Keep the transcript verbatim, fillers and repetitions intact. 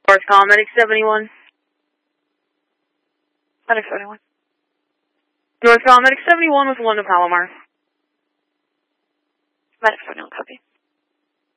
North Call, Medic seventy-one. Medic seventy-one. North Call, Medic seventy-one with one to Palomar. Medic seventy-one, copy.